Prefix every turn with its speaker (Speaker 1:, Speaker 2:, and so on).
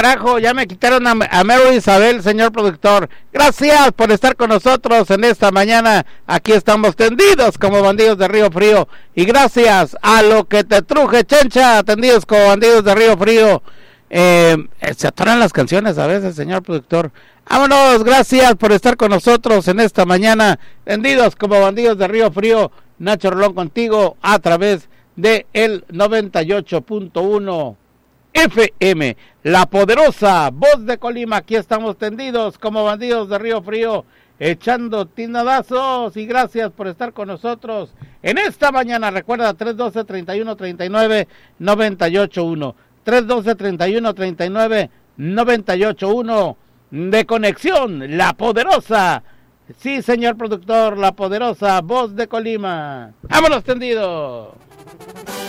Speaker 1: carajo, ya me quitaron a Mero Isabel, señor productor. Gracias por estar con nosotros en esta mañana. Aquí estamos tendidos como bandidos de Río Frío. Y gracias a lo que te truje, Chencha, tendidos como bandidos de Río Frío. Se atoran las canciones a veces, señor productor. Vámonos, gracias por estar con nosotros en esta mañana. Tendidos como bandidos de Río Frío. Nacho Rolón contigo a través de el 98.1 FM, la poderosa voz de Colima. Aquí estamos tendidos como bandidos de Río Frío, echando tinadazos, y gracias por estar con nosotros en esta mañana. Recuerda, 312-3139-981, 312-3139-981, de conexión, la poderosa, sí señor productor, la poderosa voz de Colima. ¡Vámonos tendidos!